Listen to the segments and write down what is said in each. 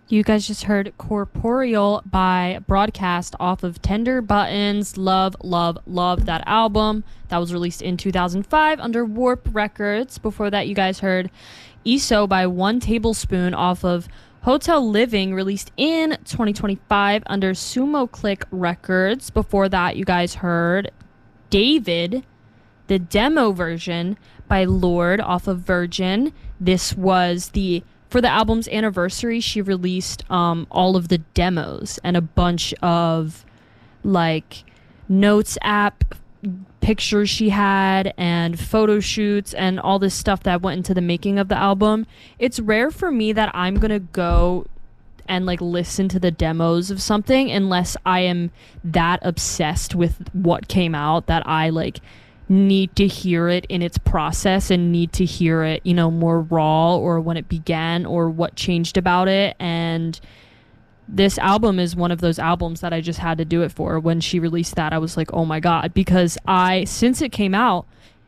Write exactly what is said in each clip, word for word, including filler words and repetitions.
You guys just heard Corporeal by Broadcast off of Tender Buttons. Love, love, love that album. That was released in two thousand five under Warp Records. Before that, you guys heard E S O by One Tablespoon off of Hotel Living, released in twenty twenty-five under Sumo Click Records. Before that, you guys heard David, the demo version by Lorde off of Virgin. This was the for the album's anniversary. She released um, all of the demos and a bunch of like notes app pictures she had and photo shoots and all this stuff that went into the making of the album. It's rare for me that I'm gonna go and like listen to the demos of something unless I am that obsessed with what came out that I like need to hear it in its process and need to hear it, you know, more raw, or when it began or what changed about it. And this album is one of those albums that I just had to do it for. When she released that, I was like, oh my God, because I, since it came out,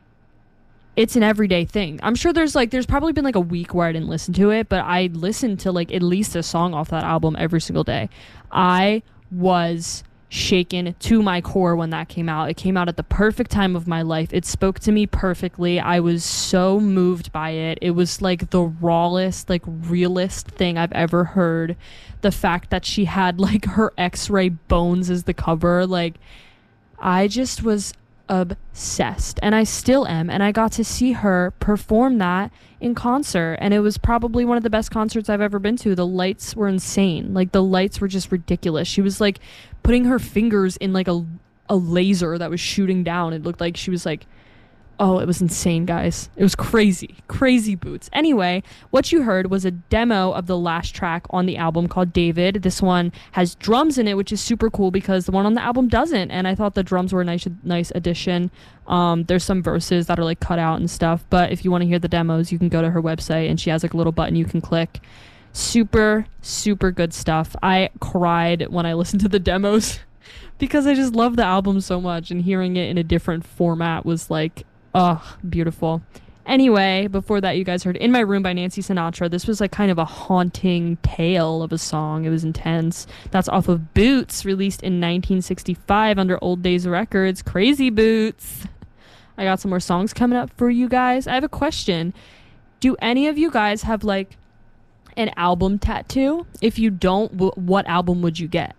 it's an everyday thing. I'm sure there's like, there's probably been like a week where I didn't listen to it, but I listened to like at least a song off that album every single day. I was shaken to my core when that came out. It came out at the perfect time of my life. It spoke to me perfectly. I was so moved by it. It was like the rawest, like realest thing I've ever heard. The fact that she had like her X-ray bones as the cover, like I just was obsessed, and I still am. And I got to see her perform that in concert, and it was probably one of the best concerts I've ever been to. The lights were insane. Like the lights were just ridiculous. She was like putting her fingers in like a a laser that was shooting down. It looked like she was like, oh, it was insane, guys. It was crazy. Crazy boots. Anyway, what you heard was a demo of the last track on the album called David. This one has drums in it, which is super cool because the one on the album doesn't, and I thought the drums were a nice nice addition. Um, there's some verses that are like cut out and stuff, but if you want to hear the demos, you can go to her website, and she has like a little button you can click. Super, super good stuff. I cried when I listened to the demos because I just love the album so much, and hearing it in a different format was like, oh, beautiful. Anyway, before that, you guys heard In My Room by Nancy Sinatra. This was like kind of a haunting tale of a song. It was intense. That's off of Boots, released in nineteen sixty-five under Old Days Records. Crazy Boots. I got some more songs coming up for you guys. I have a question. Do any of you guys have like an album tattoo? If you don't, w- what album would you get?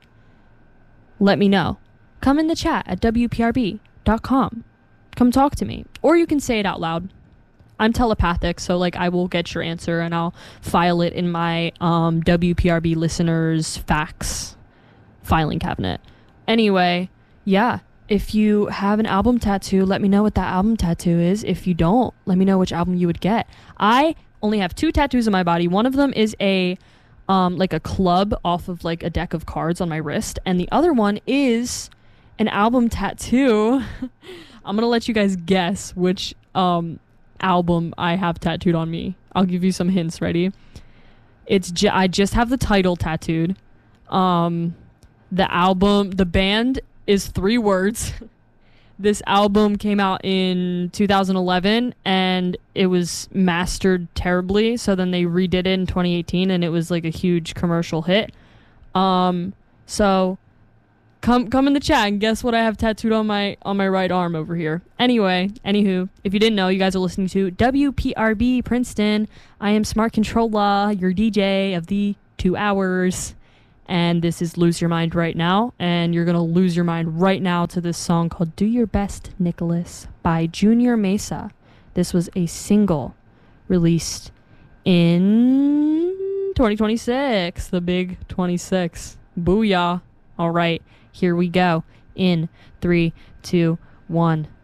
Let me know. Come in the chat at W P R B dot com. Come talk to me. Or you can say it out loud. I'm telepathic, so like I will get your answer and I'll file it in my um, W P R B listeners fax filing cabinet. Anyway, yeah. If you have an album tattoo, let me know what that album tattoo is. If you don't, let me know which album you would get. I only have two tattoos on my body. One of them is a um, like a club off of like a deck of cards on my wrist, and the other one is an album tattoo. I'm gonna let you guys guess which um, album I have tattooed on me. I'll give you some hints. Ready? It's j- I just have the title tattooed. Um, the album, the band is three words. This album came out in two thousand eleven and it was mastered terribly, so then they redid it in twenty eighteen and it was like a huge commercial hit. Um, so come come in the chat and guess what I have tattooed on my on my right arm over here. Anyway, anywho, if you didn't know, you guys are listening to W P R B Princeton. I am Smart Controller, your D J of the two hours. And this is Lose Your Mind Right Now. And you're going to lose your mind right now to this song called Do Your Best, Nicholas by Junior Mesa. This was a single released in twenty twenty-six. The big twenty-six. Booyah. All right, here we go. In three, two, one.